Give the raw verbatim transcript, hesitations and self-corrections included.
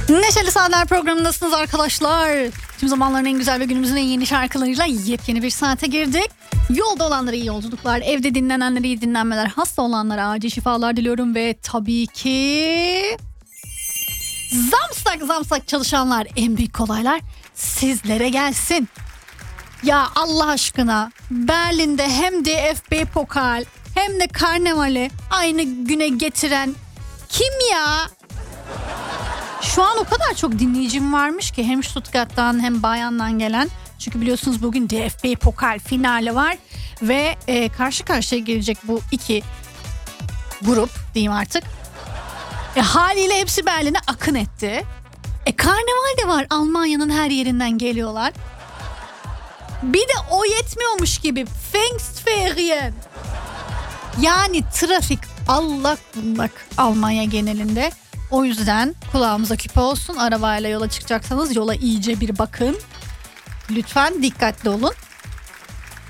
Neşeli Saatler programındasınız arkadaşlar. Tüm zamanların en güzel ve günümüzün en yeni şarkılarıyla yepyeni bir saate girdik. Yolda olanlara iyi yolculuklar, evde dinlenenlere iyi dinlenmeler, hasta olanlara acil şifalar diliyorum ve tabii ki zamsak zamsak çalışanlar, en büyük kolaylar sizlere gelsin. Ya Allah aşkına, Berlin'de hem D F B Pokal hem de Karneval'i aynı güne getiren kim ya? Şu an o kadar çok dinleyicim varmış ki, hem Stuttgart'tan hem Bayern'dan gelen. Çünkü biliyorsunuz bugün D F B Pokal finali var ve e, karşı karşıya gelecek bu iki grup diyeyim artık. E, haliyle hepsi Berlin'e akın etti. E, Karneval de var, Almanya'nın her yerinden geliyorlar. Bir de o yetmiyormuş gibi Pfingstferien. Yani trafik allak bullak Almanya genelinde. O yüzden kulağımıza küpe olsun. Arabayla yola çıkacaksanız yola iyice bir bakın. Lütfen dikkatli olun.